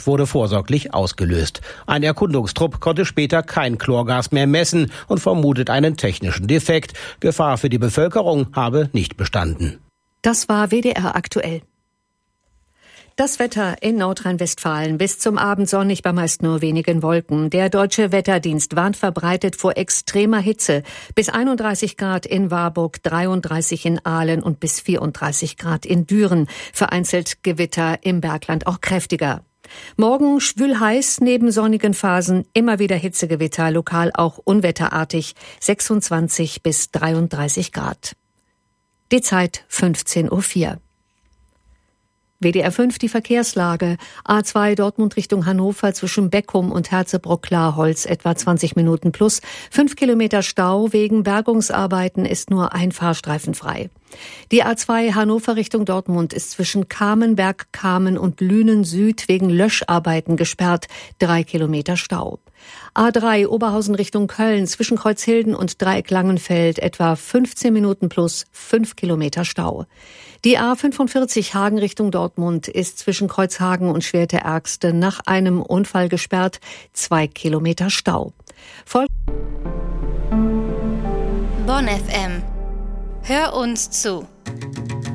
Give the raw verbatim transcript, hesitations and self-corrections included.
wurde vorsorglich ausgelöst. Ein Erkundungstrupp konnte später kein Chlorgas mehr messen und vermutet einen technischen Defekt. Gefahr für die Bevölkerung habe nicht bestanden. Das war W D R aktuell. Das Wetter in Nordrhein-Westfalen. Bis zum Abend sonnig bei meist nur wenigen Wolken. Der Deutsche Wetterdienst warnt verbreitet vor extremer Hitze. Bis einunddreißig Grad in Warburg, dreiunddreißig in Aalen und bis vierunddreißig Grad in Düren. Vereinzelt Gewitter im Bergland auch kräftiger. Morgen schwül heiß, neben sonnigen Phasen immer wieder Hitzegewitter, lokal auch unwetterartig, sechsundzwanzig bis dreiunddreißig Grad. Die Zeit fünfzehn Uhr vier. W D R fünf die Verkehrslage. A zwei Dortmund Richtung Hannover zwischen Beckum und Herzebrock-Klarholz etwa zwanzig Minuten plus. Fünf Kilometer Stau wegen Bergungsarbeiten ist nur ein Fahrstreifen frei. Die A zwei Hannover Richtung Dortmund ist zwischen Kamenberg-Kamen und Lünen Süd wegen Löscharbeiten gesperrt. Drei Kilometer Stau. A drei Oberhausen Richtung Köln zwischen Kreuzhilden und Dreieck Langenfeld etwa fünfzehn Minuten plus fünf Kilometer Stau. Die A fünfundvierzig Hagen Richtung Dortmund ist zwischen Kreuzhagen und Schwerte-Ärgste nach einem Unfall gesperrt. Zwei Kilometer Stau. Voll Bonn F M. Hör uns zu.